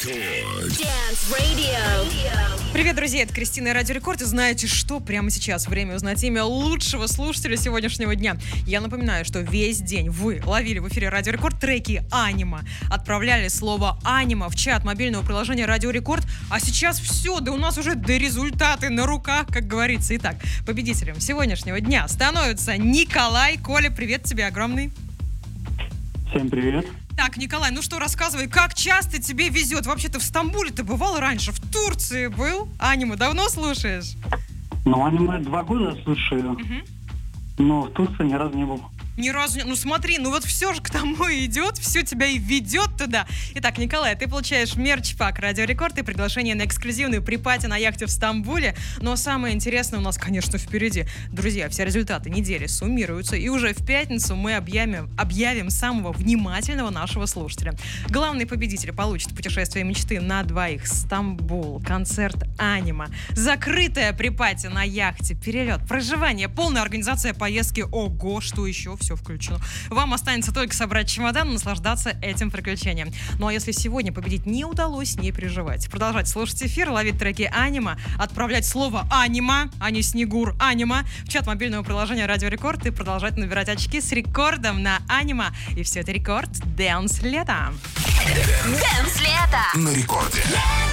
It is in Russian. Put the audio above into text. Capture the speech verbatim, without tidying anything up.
Dance Radio. Привет, друзья, это Кристина и Радио Рекорд. И знаете что? Прямо сейчас время узнать имя лучшего слушателя сегодняшнего дня. Я напоминаю, что весь день вы ловили в эфире Радио Рекорд треки «Анима», отправляли слово «Анима» в чат мобильного приложения Радио Рекорд, а сейчас все, да у нас уже до результаты на руках, как говорится. Итак, победителем сегодняшнего дня становится Николай. Коля, привет тебе огромный. Всем привет. Так, Николай, ну что, рассказывай, как часто тебе везет? Вообще-то в Стамбуле ты бывал раньше, в Турции был? Аниму давно слушаешь? Ну, аниме два года слушаю, Угу. но в Турции ни разу не был. Ни разу не... Ну смотри, ну вот все же к тому и идет, все тебя и ведет туда. Итак, Николай, ты получаешь мерч-пак Радио Рекорд и приглашение на эксклюзивную припати на яхте в Стамбуле. Но самое интересное у нас, конечно, впереди. Друзья, все результаты недели суммируются, и уже в пятницу мы объявим, объявим самого внимательного нашего слушателя. Главный победитель получит путешествие мечты на двоих в Стамбул, концерт «Анима», закрытая припати на яхте, перелет, проживание, полная организация поездки. Ого, что еще? Все включено. Вам останется только собрать чемодан и наслаждаться этим приключением. Ну а если сегодня победить не удалось, не переживайте. Продолжать слушать эфир, ловить треки «Анима», отправлять слово «Анима», а не «Снегур», «Анима» в чат мобильного приложения Радио Рекорд и продолжать набирать очки с рекордом на «Анима». И все это рекорд Dance Лето. Dance Лето. На рекорде.